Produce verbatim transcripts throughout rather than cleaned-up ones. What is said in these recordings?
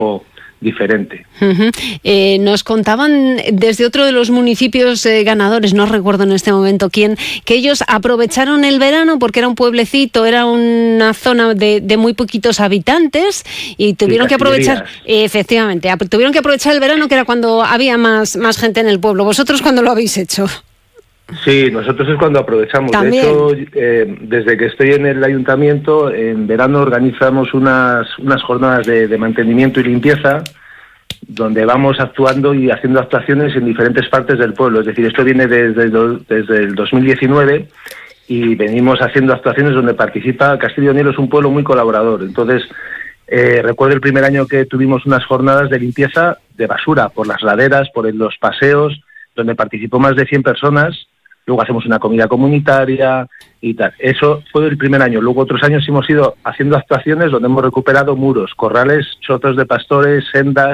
diferente. Uh-huh. Eh, nos contaban desde otro de los municipios eh, ganadores, no recuerdo en este momento quién, que ellos aprovecharon el verano porque era un pueblecito, era una zona de, de muy poquitos habitantes y tuvieron sí, que aprovechar, eh, efectivamente, tuvieron que aprovechar el verano, que era cuando había más, más gente en el pueblo. ¿Vosotros cuándo lo habéis hecho? Sí, nosotros es cuando aprovechamos. ¿También? De hecho, eh, desde que estoy en el ayuntamiento, en verano organizamos unas, unas jornadas de, de mantenimiento y limpieza, donde vamos actuando y haciendo actuaciones en diferentes partes del pueblo. Es decir, esto viene desde, desde el dos mil diecinueve y venimos haciendo actuaciones donde participa Castrillo de Onielo. Es un pueblo muy colaborador. Entonces, eh, recuerdo el primer año que tuvimos unas jornadas de limpieza de basura por las laderas, por los paseos, donde participó más de cien personas. Luego hacemos una comida comunitaria y tal. Eso fue el primer año. Luego otros años hemos ido haciendo actuaciones donde hemos recuperado muros, corrales, chozos de pastores, sendas,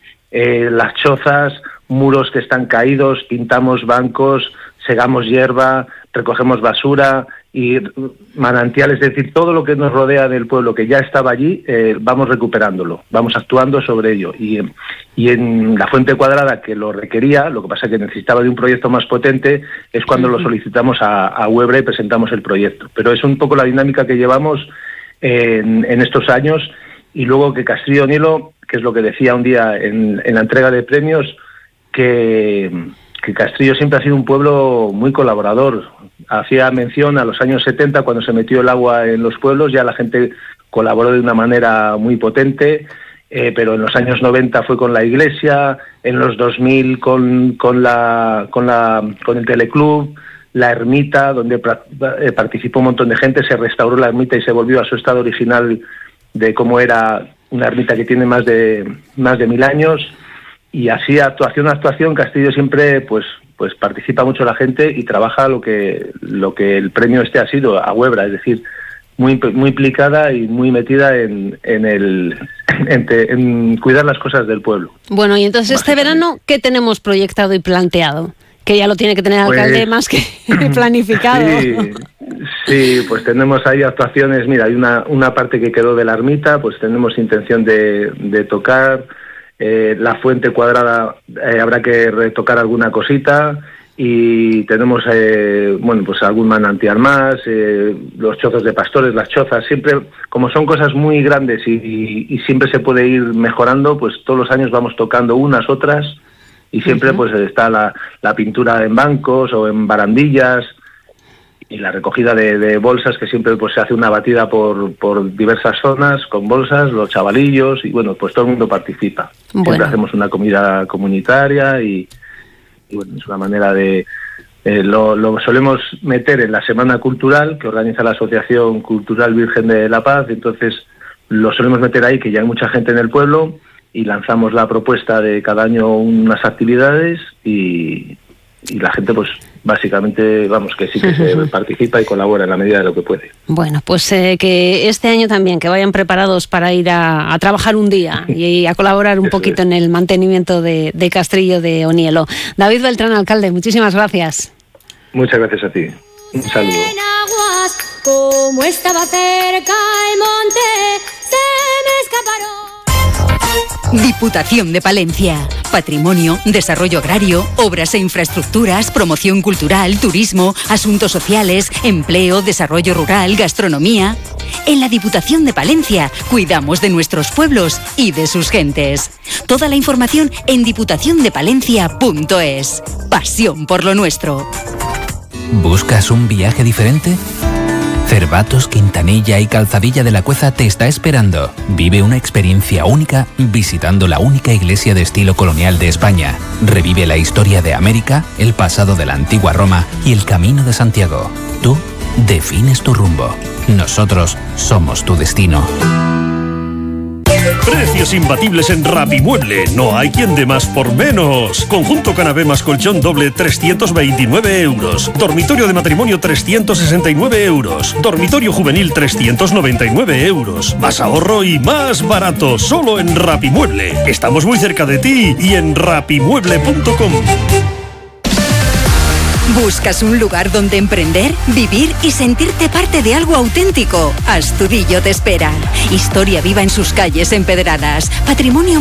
eh, las chozas, muros que están caídos, pintamos bancos, segamos hierba, recogemos basura y manantiales, es decir, todo lo que nos rodea del pueblo que ya estaba allí, eh, vamos recuperándolo, vamos actuando sobre ello. Y, y en la Fuente Cuadrada, que lo requería, lo que pasa es que necesitaba de un proyecto más potente, es cuando lo solicitamos a, a Huebra y presentamos el proyecto. Pero es un poco la dinámica que llevamos en, en estos años. Y luego que Castrillo de Onielo, que es lo que decía un día en, en la entrega de premios, que... que Castrillo siempre ha sido un pueblo muy colaborador. Hacía mención a los años setenta, cuando se metió el agua en los pueblos, ya la gente colaboró de una manera muy potente, eh, pero en los años noventa fue con la iglesia, en los dos mil con, con, la, con, la, con el teleclub, la ermita, donde pra, eh, participó un montón de gente, se restauró la ermita y se volvió a su estado original de cómo era una ermita que tiene más de, más de mil años. Y así, actuación a actuación, Castrillo siempre pues pues participa mucho la gente y trabaja lo que lo que el premio este ha sido a Huebra, es decir, muy muy implicada y muy metida en en el en, te, en cuidar las cosas del pueblo. Bueno, y entonces este verano, ¿qué tenemos proyectado y planteado? Que ya lo tiene que tener el pues, alcalde más que planificado. Sí, sí, pues tenemos ahí actuaciones. Mira, hay una una parte que quedó de la ermita, pues tenemos intención de, de tocar. Eh, la Fuente Cuadrada, eh, habrá que retocar alguna cosita y tenemos eh, bueno pues algún manantial más, eh, los chozos de pastores, las chozas, siempre como son cosas muy grandes y, y, y siempre se puede ir mejorando, pues todos los años vamos tocando unas, otras y siempre uh-huh. pues está la, la pintura en bancos o en barandillas y la recogida de, de bolsas, que siempre pues se hace una batida por, por diversas zonas con bolsas, los chavalillos y bueno, pues todo el mundo participa. Bueno. Siempre hacemos una comida comunitaria y, y bueno, es una manera de... Eh, lo, lo solemos meter en la Semana Cultural que organiza la Asociación Cultural Virgen de la Paz, entonces lo solemos meter ahí, que ya hay mucha gente en el pueblo, y lanzamos la propuesta de cada año unas actividades y, y la gente pues básicamente, vamos, que sí que se participa y colabora en la medida de lo que puede. Bueno, pues eh, que este año también, que vayan preparados para ir a, a trabajar un día y a colaborar un poquito es. en el mantenimiento de, de Castrillo de Onielo. David Beltrán, alcalde, muchísimas gracias. Muchas gracias a ti. Un saludo. En aguas, como estaba cerca el monte, se me escaparon. Diputación de Palencia. Patrimonio, desarrollo agrario, obras e infraestructuras, promoción cultural, turismo, asuntos sociales, empleo, desarrollo rural, gastronomía. En la Diputación de Palencia cuidamos de nuestros pueblos y de sus gentes. Toda la información en diputación de palencia punto es. Pasión por lo nuestro. ¿Buscas un viaje diferente? Cervatos, Quintanilla y Calzadilla de la Cueza te está esperando. Vive una experiencia única visitando la única iglesia de estilo colonial de España. Revive la historia de América, el pasado de la antigua Roma y el camino de Santiago. Tú defines tu rumbo. Nosotros somos tu destino. Precios imbatibles en Rapimueble. No hay quien dé más por menos. Conjunto canapé más colchón doble trescientos veintinueve euros. Dormitorio de matrimonio trescientos sesenta y nueve euros. Dormitorio juvenil trescientos noventa y nueve euros. Más ahorro y más barato. Solo en Rapimueble. Estamos muy cerca de ti y en rapimueble punto com. ¿Buscas un lugar donde emprender, vivir y sentirte parte de algo auténtico? Astudillo te espera. Historia viva en sus calles empedradas. Patrimonio